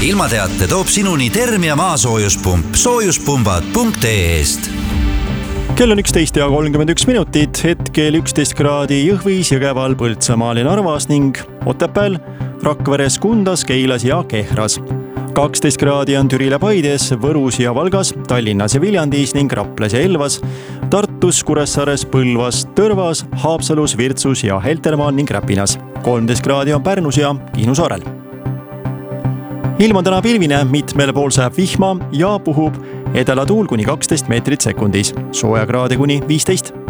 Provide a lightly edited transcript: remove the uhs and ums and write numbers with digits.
ilmateate toob sinuni Termia maasoojuspump soojuspumbad.ee-st. Kell on 11:31, hetkel 11 kraadi Jõhvis, Jõgeval, Põltsamaal ja Narvas ning Otepääl, Rakveres, Kundas, Keilas ja Kehras. 12 kraadi on Türil ja Paides, Võrus ja Valgas, Tallinnas ja Viljandis ning Raplas ja Elvas, Tartus, Kuressaares, Põlvas, Tõrvas, Haapsalus, Virtsus ja Heltermaal ning Räpinas. 13 kraadi on Pärnus ja Kihnu saarel. Ilm on täna pilvine, mitmel pool sajab vihma ja puhub edela tuul kuni 12 meetrit sekundis, sooja kraade kuni 15.